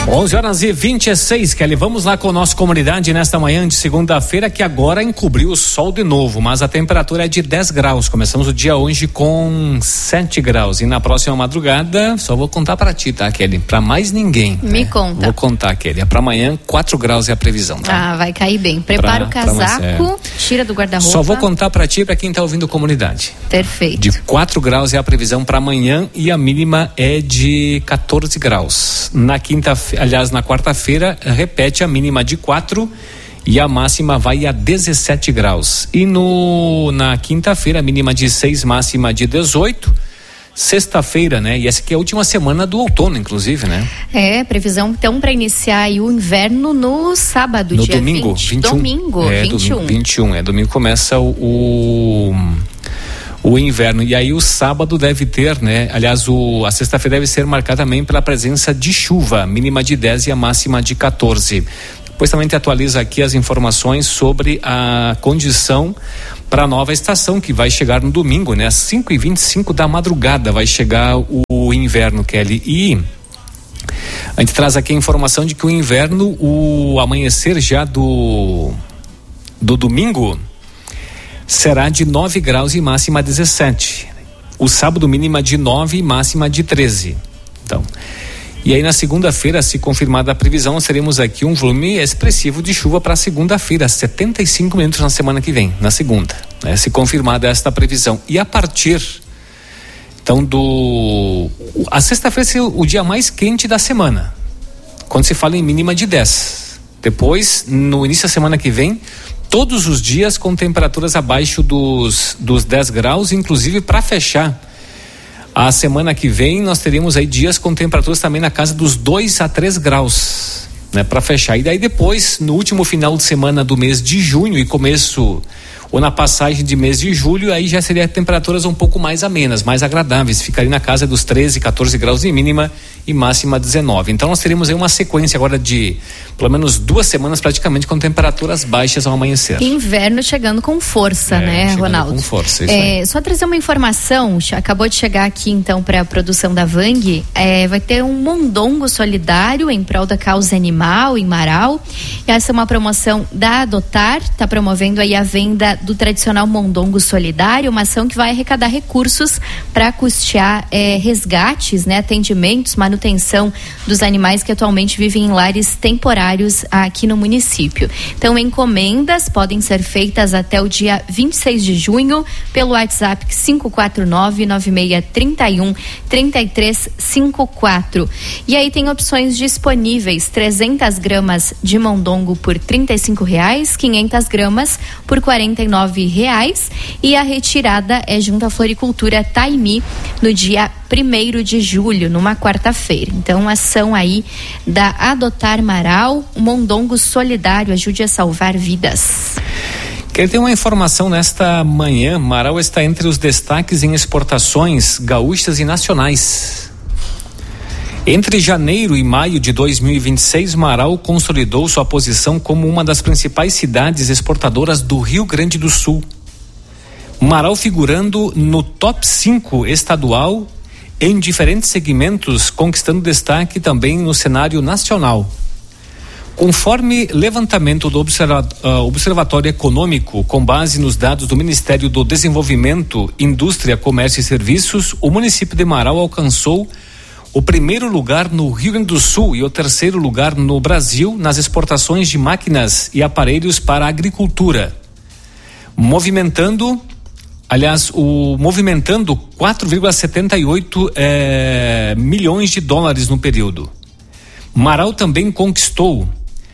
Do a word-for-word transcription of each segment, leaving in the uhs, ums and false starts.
onze horas e vinte e seis, Kelly. Vamos lá com a nossa comunidade nesta manhã de segunda-feira, que agora encobriu o sol de novo, mas a temperatura é de dez graus. Começamos o dia hoje com sete graus. E na próxima madrugada, só vou contar pra ti, tá, Kelly? Pra mais ninguém. Me né? conta. Vou contar, Kelly. É pra amanhã, quatro graus é a previsão, tá? Ah, vai cair bem. Prepara pra, o casaco, tira do guarda-roupa. Só vou contar pra ti e pra quem tá ouvindo comunidade. Perfeito. De quatro graus é a previsão pra amanhã e a mínima é de quatorze graus. Na quinta-feira, aliás, na quarta-feira, repete a mínima de quatro e a máxima vai a dezessete graus. E no, na quinta-feira, a mínima de seis, máxima de dezoito. Sexta-feira, né? E essa aqui é a última semana do outono, inclusive, né? É, previsão então para iniciar aí o inverno no sábado, no dia domingo, vinte. vinte e um. Domingo, é, vinte e um. Domingo, vinte e um, é, domingo começa o, o o inverno, e aí o sábado deve ter, né? Aliás, o, a sexta-feira deve ser marcada também pela presença de chuva, mínima de dez e a máxima de quatorze. Depois também te atualiza aqui as informações sobre a condição para a nova estação que vai chegar no domingo, né? Às cinco e vinte e cinco da madrugada vai chegar o, o inverno, Kelly. E a gente traz aqui a informação de que o inverno, o amanhecer já do do domingo será de nove graus e máxima dezessete. O sábado mínima de nove e máxima de treze. Então, e aí na segunda-feira, se confirmada a previsão, nós teremos aqui um volume expressivo de chuva para segunda-feira, setenta e cinco milímetros na semana que vem, na segunda, né? Se confirmada esta previsão. E a partir então do a sexta-feira será o dia mais quente da semana, quando se fala em mínima de dez. Depois, no início da semana que vem, todos os dias com temperaturas abaixo dos, dos dez graus, inclusive para fechar a semana que vem nós teríamos aí dias com temperaturas também na casa dos dois a três graus, né, para fechar. E daí depois, no último final de semana do mês de junho e começo ou na passagem de mês de julho, aí já seria temperaturas um pouco mais amenas, mais agradáveis, ficaria na casa dos treze, quatorze graus de mínima e máxima dezenove. Então nós teríamos aí uma sequência agora de pelo menos duas semanas praticamente com temperaturas baixas ao amanhecer. Inverno chegando com força, é, né, Ronaldo? Com força, isso é, aí. Só trazer uma informação, acabou de chegar aqui então para a produção da Vang, é, vai ter um mondongo solidário em prol da causa animal em Marau. Essa é uma promoção da Adotar, está promovendo aí a venda do tradicional mondongo solidário, uma ação que vai arrecadar recursos para custear é, resgates, né, atendimentos, manutenção dos animais que atualmente vivem em lares temporários aqui no município. Então, encomendas podem ser feitas até o dia vinte e seis de junho pelo WhatsApp cinco quatro nove, nove seis três um, três três cinco quatro. E aí tem opções disponíveis: trezentas gramas de mondongo por trinta e cinco reais, quinhentas gramas por quarenta e nove reais, e a retirada é junto à Floricultura Taimi no dia primeiro de julho, numa quarta-feira. Então, ação aí da Adotar Marau, um mondongo solidário, ajude a salvar vidas. Quer ter uma informação nesta manhã? Marau está entre os destaques em exportações gaúchas e nacionais. Entre janeiro e maio de dois mil e vinte e seis, Marau consolidou sua posição como uma das principais cidades exportadoras do Rio Grande do Sul. Marau figurando no top cinco estadual em diferentes segmentos, conquistando destaque também no cenário nacional. Conforme levantamento do Observa- uh, Observatório Econômico, com base nos dados do Ministério do Desenvolvimento, Indústria, Comércio e Serviços, o município de Marau alcançou o primeiro lugar no Rio Grande do Sul e o terceiro lugar no Brasil nas exportações de máquinas e aparelhos para a agricultura, movimentando, aliás, o movimentando quatro vírgula setenta e oito eh, milhões de dólares no período. Marau também conquistou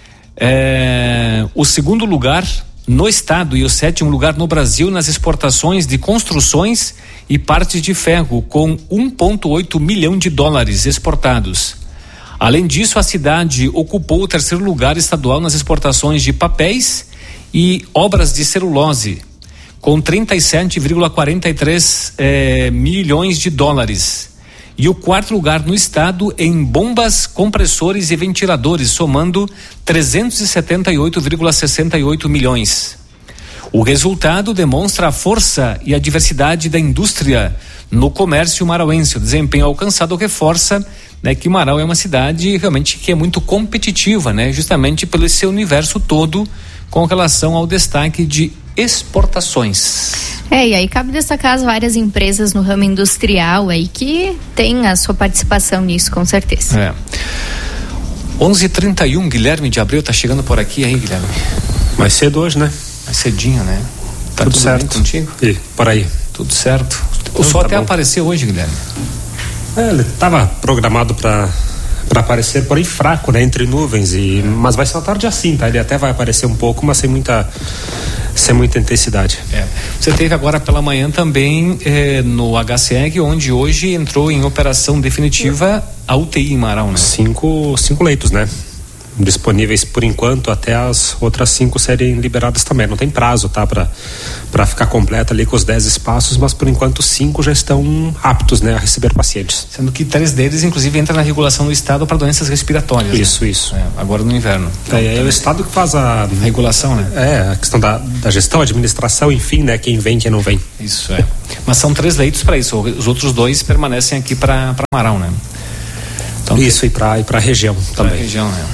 eh, o segundo lugar no estado e o sétimo lugar no Brasil nas exportações de construções e partes de ferro, com um vírgula oito milhão de dólares exportados. Além disso, a cidade ocupou o terceiro lugar estadual nas exportações de papéis e obras de celulose, com trinta e sete vírgula quarenta e três eh, milhões de dólares. E o quarto lugar no estado em bombas, compressores e ventiladores, somando trezentos e setenta e oito vírgula sessenta e oito milhões. O resultado demonstra a força e a diversidade da indústria no comércio marauense. O desempenho alcançado reforça né, que Marau é uma cidade realmente que é muito competitiva, né, justamente pelo seu universo todo com relação ao destaque de exportações. É, e aí cabe destacar as várias empresas no ramo industrial aí que tem a sua participação nisso, com certeza. É. onze e trinta e um, Guilherme de Abreu tá chegando por aqui aí, Guilherme. Mais cedo hoje, né? Mais cedinho, né? Tá tudo, tudo certo bem contigo? E por aí. Tudo certo. Então, o sol tá até bom. apareceu hoje, Guilherme. É, ele estava programado para para aparecer, porém fraco, né, entre nuvens, e mas vai ser uma tarde assim, tá? Ele até vai aparecer um pouco, mas sem muita sem muita intensidade. É. Você teve agora pela manhã também eh, no H C E G, onde hoje entrou em operação definitiva a U T I em Marau, né? Cinco, cinco leitos, né? Disponíveis por enquanto, até as outras cinco serem liberadas também. Não tem prazo, tá? Para para ficar completa ali com os dez espaços, mas por enquanto cinco já estão aptos, né, a receber pacientes. Sendo que três deles, inclusive, entram na regulação do Estado para doenças respiratórias. Isso, né? isso. É, agora no inverno. Então, é, é o Estado que faz a, a regulação, né? É, a questão da, da gestão, administração, enfim, né? Quem vem, quem não vem. Isso, é. Mas são três leitos para isso. Os outros dois permanecem aqui para Marau, né? Então, isso, tem... e para e para a região também. Pra região, né?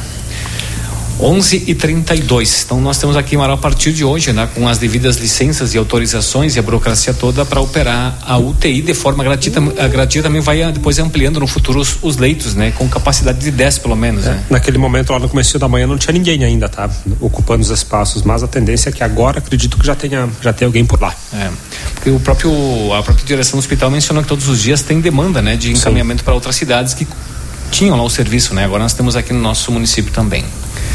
onze e trinta e dois. Então nós temos aqui em Marau a partir de hoje, né, com as devidas licenças e autorizações e a burocracia toda para operar a U T I de forma gratuita. A gratuita também vai depois ampliando no futuro os, os leitos, né, com capacidade de dez pelo menos. É, né? Naquele momento lá no começo da manhã não tinha ninguém ainda, tá? Ocupando os espaços, mas a tendência é que agora acredito que já tenha já tem alguém por lá. É, porque o próprio a própria direção do hospital mencionou que todos os dias tem demanda, né, de encaminhamento para outras cidades que tinham lá o serviço, né? Agora nós temos aqui no nosso município também.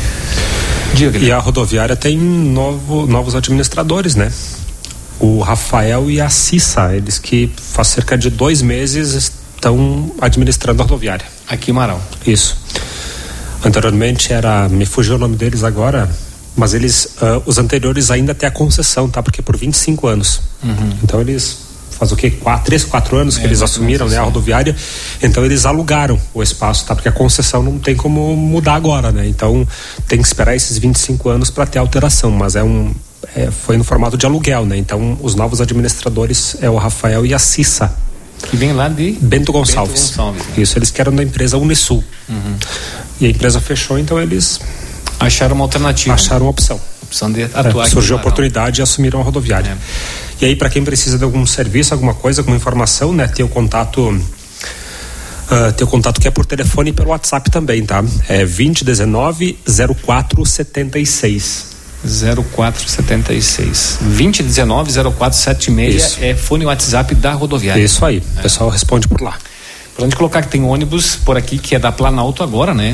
Diga, e a rodoviária tem novo, novos administradores, né? O Rafael e a Cissa, eles que faz cerca de dois meses estão administrando a rodoviária. Aqui em Marau. Isso. Anteriormente era, me fugiu o nome deles agora, mas eles, uh, os anteriores ainda têm a concessão, tá? Porque por vinte e cinco anos. Uhum. Então eles faz o quê? Quatro, três, quatro anos é, que eles assumiram, né, a rodoviária. Então eles alugaram o espaço, tá? Porque a concessão não tem como mudar agora, né? Então tem que esperar esses vinte e cinco anos para ter alteração, mas é um é, foi no formato de aluguel, né? Então os novos administradores é o Rafael e a Cissa. Que vem lá de Bento Gonçalves. Bento Gonçalves, né? Isso, eles que eram da empresa Unisul. Uhum. E a empresa fechou, então eles acharam uma alternativa. Acharam uma opção. Opção de atuar. É, surgiu a oportunidade e assumiram a rodoviária. É. E aí, para quem precisa de algum serviço, alguma coisa, alguma informação, né, ter o contato, uh, ter o contato que é por telefone e pelo WhatsApp também, tá? É vinte e dezenove, zero quatro setenta e seis. zero quatro setenta e seis. vinte e dezenove, zero quatro setenta e seis é fone WhatsApp da rodoviária. Isso aí, é. O pessoal responde por lá. Pra onde colocar que tem ônibus por aqui que é da Planalto agora, né?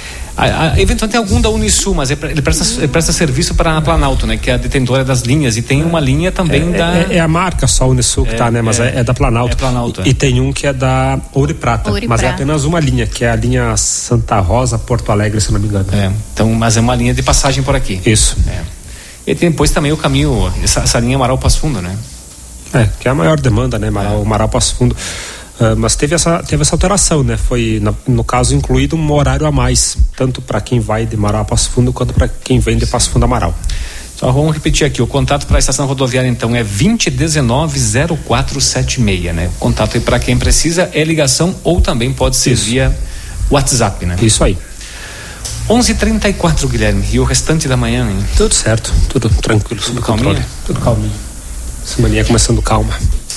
A, a, eventualmente tem algum da Unisul, mas ele presta, ele presta serviço para a Planalto, né? Que é a detentora das linhas, e tem uma linha também é, da... É, é a marca só Unisul que é, tá, né? Mas é, é da Planalto. É Planalto, e, é. e tem um que é da Ouro e Prata, Ouro e mas Prata. é apenas uma linha, que é a linha Santa Rosa, Porto Alegre, se não me engano. É, então, mas é uma linha de passagem por aqui. Isso. É. E tem depois também o caminho, essa, essa linha Marau-Passo Fundo, né? É, que é a maior demanda, né? Marau, é. Marau-Passo Fundo. Uh, mas teve essa, teve essa alteração, né? Foi, no, no caso, incluído um horário a mais, tanto para quem vai de Marau a Passo Fundo, quanto para quem vem de Passo Fundo a Marau. Só vamos repetir aqui, o contato para a estação rodoviária, então, é vinte e dezenove, zero quatro setenta e seis, né? O contato aí para quem precisa é ligação ou também pode ser Isso. via WhatsApp, né? Isso aí. onze e trinta e quatro, Guilherme, e o restante da manhã, hein? Tudo certo, tudo tranquilo, tudo calminho? Tudo calminho. Semana começando calma.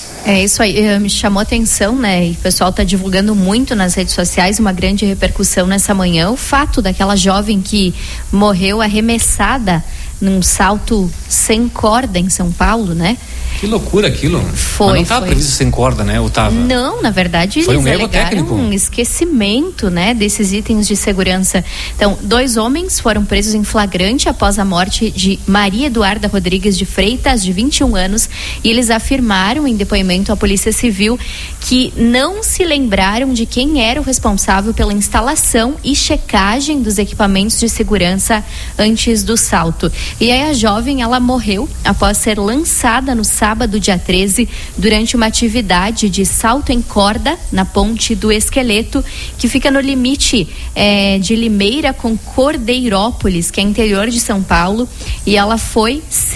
É isso aí, me chamou a atenção, né? E o pessoal está divulgando muito nas redes sociais, uma grande repercussão nessa manhã. O fato daquela jovem que morreu arremessada num salto sem corda em São Paulo, né? Que loucura aquilo. Foi. Mas não estava previsto sem corda, né? Ou tava? Não, na verdade foi eles um erro alegaram técnico. um esquecimento, né, desses itens de segurança. Então, dois homens foram presos em flagrante após a morte de Maria Eduarda Rodrigues de Freitas, de vinte e um anos, e eles afirmaram em depoimento à Polícia Civil que não se lembraram de quem era o responsável pela instalação e checagem dos equipamentos de segurança antes do salto. E aí a jovem, ela morreu após ser lançada no sábado, dia treze, durante uma atividade de salto em corda na ponte do Esqueleto, que fica no limite é, de Limeira com Cordeirópolis, que é interior de São Paulo, e ela foi sem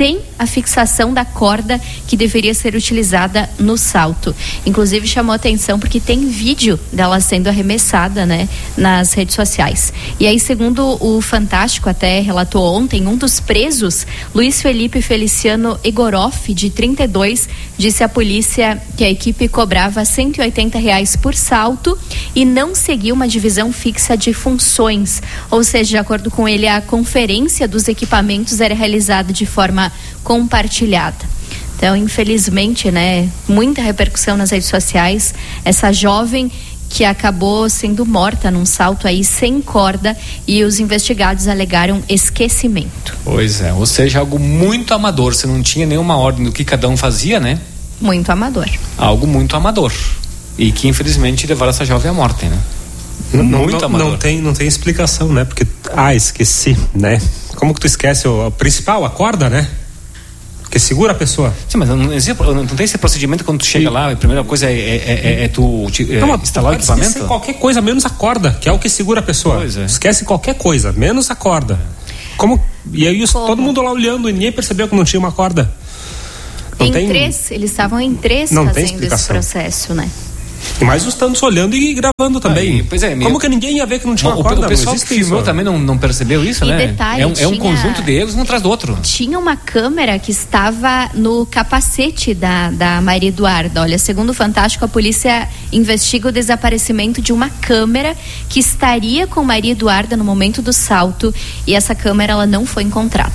a fixação da corda que deveria ser utilizada no salto. Inclusive chamou atenção porque tem vídeo dela sendo arremessada, né, nas redes sociais. E aí, segundo o Fantástico, até relatou ontem, um dos presos, Luiz Felipe Feliciano Egoroff, de trinta e dois, disse à polícia que a equipe cobrava cento e oitenta reais por salto e não seguiu uma divisão fixa de funções. Ou seja, de acordo com ele, a conferência dos equipamentos era realizada de forma compartilhada. Então, infelizmente, né, muita repercussão nas redes sociais. Essa jovem que acabou sendo morta num salto aí sem corda, e os investigados alegaram esquecimento. Pois é, ou seja, algo muito amador. Você não tinha nenhuma ordem do que cada um fazia, né? Muito amador. Algo muito amador. E que infelizmente levaram essa jovem à morte, né? Não, muito não, amador. Não tem, não tem explicação, né? Porque, ah, esqueci, né? Como que tu esquece o, o principal, a corda, né? Que segura a pessoa. Sim, mas não, não tem esse procedimento quando tu chega e... lá, a primeira coisa é, é, é, é tu é, não, instalar o equipamento? Esquecer qualquer coisa menos a corda, que é o que segura a pessoa. Pois é. Esquece qualquer coisa, menos a corda. Como? E aí os, todo mundo lá olhando e ninguém percebeu que não tinha uma corda. Não em tem... três, eles estavam em três não fazendo esse processo, né? Mas os tantos olhando e gravando também. Aí, pois é, minha... Como que ninguém ia ver que não tinha o, uma corda? O pessoal que filmou isso. também não, não percebeu isso, e né? Detalhe, é um, tinha... é um conjunto de erros um atrás do outro. Tinha uma câmera que estava no capacete da, da Maria Eduarda. Olha, segundo o Fantástico, a polícia investiga o desaparecimento de uma câmera que estaria com Maria Eduarda no momento do salto, e essa câmera ela não foi encontrada.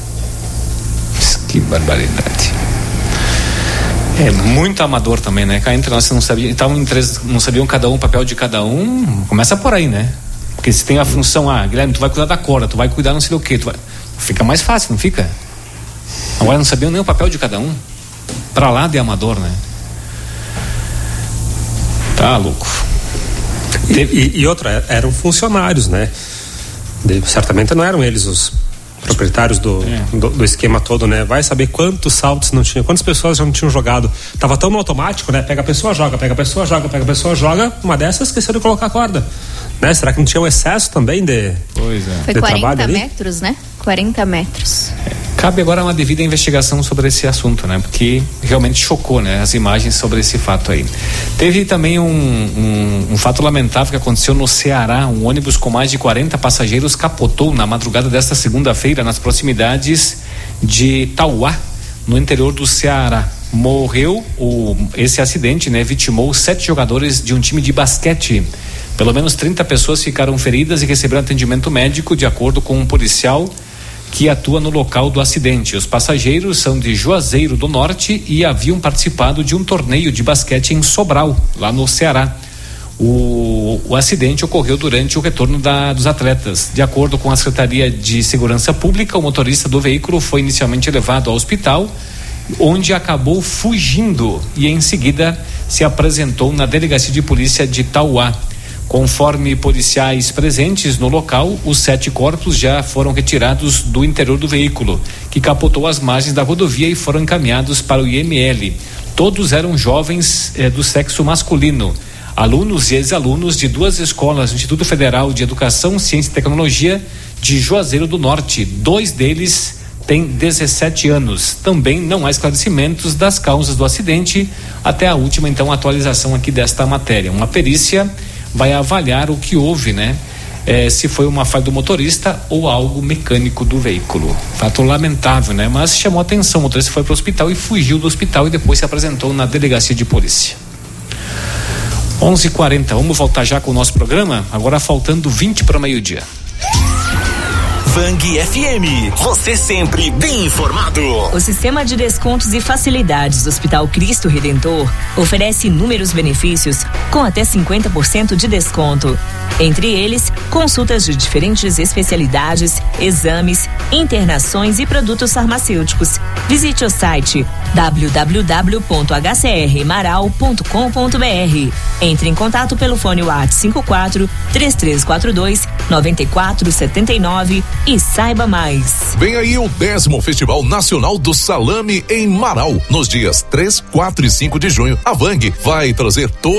Que barbaridade. É muito amador também, né? Cá entre nós, você não sabia, estavam em três, não sabiam cada um o papel de cada um. Começa por aí, né? Porque se tem a função, ah, Guilherme, tu vai cuidar da corda, tu vai cuidar não sei do que, tu vai... fica mais fácil, não fica? Agora não sabiam nem o papel de cada um. Pra lá de amador, né? Tá louco. E, e, e outra, eram funcionários, né? De, certamente não eram eles os proprietários do, é. do, do esquema todo, né? Vai saber quantos saltos não tinha, quantas pessoas já não tinham jogado. Tava tão no automático, né? Pega a pessoa, joga, pega a pessoa, joga, pega a pessoa, joga. Uma dessas esqueceu de colocar a corda, né? Será que não tinha um excesso também de, pois é. Foi de quarenta metros, né? quarenta metros. É. Cabe agora uma devida investigação sobre esse assunto, né? Porque realmente chocou, né? As imagens sobre esse fato aí. Teve também um, um, um fato lamentável que aconteceu no Ceará. Um ônibus com mais de quarenta passageiros capotou na madrugada desta segunda-feira nas proximidades de Tauá, no interior do Ceará. Morreu o, esse acidente, né? Vitimou sete jogadores de um time de basquete. Pelo menos trinta pessoas ficaram feridas e receberam atendimento médico, de acordo com um policial que atua no local do acidente. Os passageiros são de Juazeiro do Norte e haviam participado de um torneio de basquete em Sobral, lá no Ceará. O, o acidente ocorreu durante o retorno da, dos atletas. De acordo com a Secretaria de Segurança Pública, o motorista do veículo foi inicialmente levado ao hospital, onde acabou fugindo e em seguida se apresentou na Delegacia de Polícia de Tauá. Conforme policiais presentes no local, os sete corpos já foram retirados do interior do veículo, que capotou às margens da rodovia, e foram encaminhados para o I M L. Todos eram jovens eh, do sexo masculino, alunos e ex-alunos de duas escolas do Instituto Federal de Educação, Ciência e Tecnologia de Juazeiro do Norte. Dois deles têm dezessete anos. Também não há esclarecimentos das causas do acidente até a última, então, atualização aqui desta matéria. Uma perícia vai avaliar o que houve, né? É, se foi uma falha do motorista ou algo mecânico do veículo. Fato lamentável, né? Mas chamou atenção. O motorista foi para o hospital e fugiu do hospital e depois se apresentou na delegacia de polícia. onze e quarenta, vamos voltar já com o nosso programa, agora faltando vinte para o meio-dia. Vang F M, você sempre bem informado. O sistema de descontos e facilidades do Hospital Cristo Redentor oferece inúmeros benefícios com até cinquenta por cento de desconto. Entre eles, consultas de diferentes especialidades, exames, internações e produtos farmacêuticos. Visite o site w w w ponto h c r maral ponto com ponto b r. Entre em contato pelo fone WhatsApp cinco quatro três três quatro dois nove quatro sete nove e saiba mais. Vem aí o décimo Festival Nacional do Salame em Marau. Nos dias três, quatro e cinco de junho, a Vang vai trazer todas as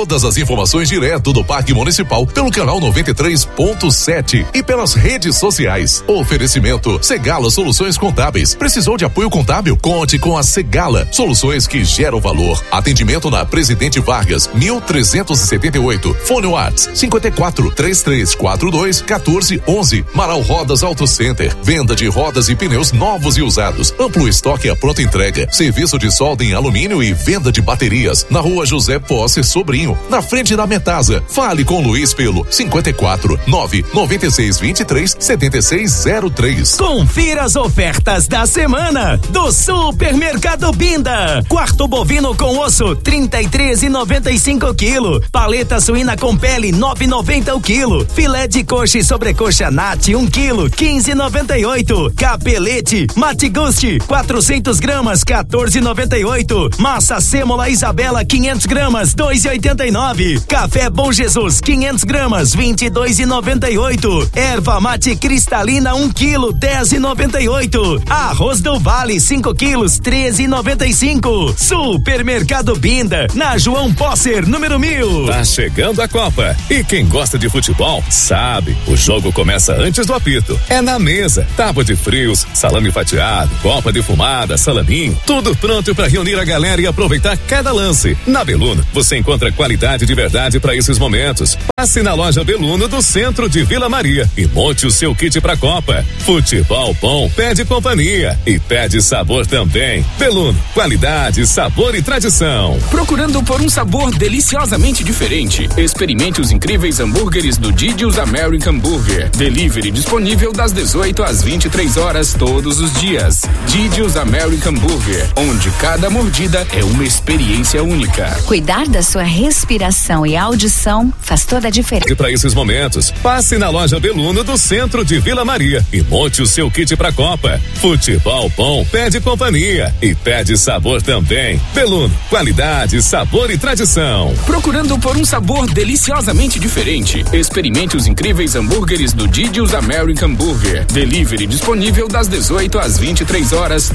informações direto do Parque Municipal pelo canal noventa e três ponto sete e pelas redes sociais. Oferecimento Segala Soluções Contábeis. Precisou de apoio contábil? Conte com a Segala. Soluções que geram valor. Atendimento na Presidente Vargas, mil trezentos e setenta e oito. Fone Whats cinquenta e quatro, trinta e três quarenta e dois, quatorze onze. Marau Rodas Auto Center. Venda de rodas e pneus novos e usados. Amplo estoque à pronta entrega. Serviço de solda em alumínio e venda de baterias. Na rua José Posse Sobrinho, na frente da Metasa. Fale com Luiz pelo cinquenta e quatro, nove noventa e seis vinte e três, setenta e seis zero três. Confira as ofertas da semana do Supermercado Binda. Quarto bovino com osso trinta e três e noventa e cinco quilo. Paleta suína com pele nove e noventa o quilo. Filé de coxa e sobrecoxa Nat um quilo quinze e noventa e oito. Capelete Mate Gusti quatrocentos gramas quatorze e noventa e oito. Massa sêmola Isabela quinhentos gramas dois e oitenta e nove. Café Bom Jesus quinhentos gramas vinte e dois e noventa e oito. Erva mate cristalina um quilo dez e noventa e oito. Arroz do Vale cinco quilos treze e noventa e cinco. Supermercado Binda na João Posser número mil. Tá chegando a Copa e quem gosta de futebol sabe, o jogo começa antes do apito. É na mesa, tábua de frios, salame fatiado, copa defumada, salaminho, tudo pronto para reunir a galera e aproveitar cada lance. Na Beluno você encontra qualidade de verdade para esses momentos. Passe na loja Beluno do centro de Vila Maria e monte o seu kit pra Copa. Futebol bom pede companhia e pede sabor também. Beluno, qualidade, sabor e tradição. Procurando por um sabor deliciosamente diferente? Experimente os incríveis hambúrgueres do Didi's American Burger. Delivery disponível das dezoito às vinte e três horas todos os dias. Didi's American Burger, onde cada mordida é uma experiência única. Cuidar da sua respiração e audição faz toda a diferença. E para esses momentos, passe na loja Beluno do centro de Vila Maria e monte o seu kit pra Copa. Futebol bom pede companhia e pede sabor também. Beluno, qualidade, sabor e tradição. Procurando por um sabor deliciosamente diferente? Experimente os incríveis hambúrgueres do Didi's American Burger. Delivery disponível das dezoito às vinte e três horas